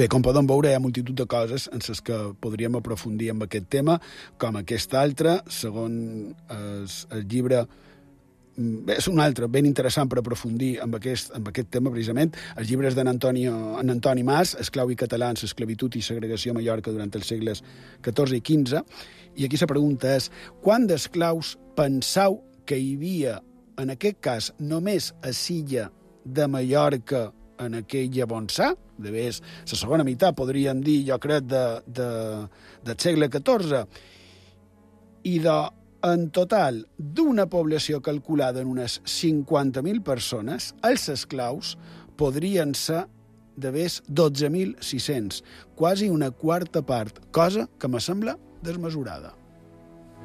Bé, com podem veure, hi ha multitud de coses en les que podríem aprofundir en aquest tema, com aquest altre, segons el llibre. Bé, és un altre ben interessant per aprofundir en aquest tema, precisament. Els llibres d'en Antoni Mas, Esclau i catalans, esclavitud i segregació a Mallorca durant els segles XIV i XV. I aquí la pregunta és, quant d'esclaus penseu que hi havia, en aquest cas, només a l'illa de Mallorca en aquell bonçà? De més, la segona meitat, podríem dir, jo crec, del segle XIV. I en total, d'una població calculada en unes 50.000 persones, els esclaus podrien ser de més 12.600, quasi una quarta part, cosa que me sembla desmesurada.